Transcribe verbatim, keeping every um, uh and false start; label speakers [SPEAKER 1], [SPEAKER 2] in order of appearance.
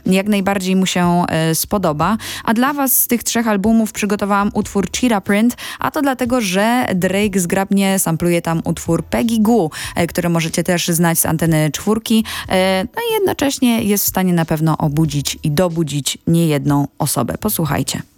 [SPEAKER 1] jak najbardziej mu się e, spodoba. A dla was z tych trzech albumów przygotowałam utwór Cheetah Print, a to dlatego, że Drake zgrabnie sampluje tam utwór Peggy Gou, e, który możecie też znać z Anteny czwórki. E, no i jednocześnie jest w stanie na pewno obudzić i dobudzić niejedną osobę. Posłuchajcie.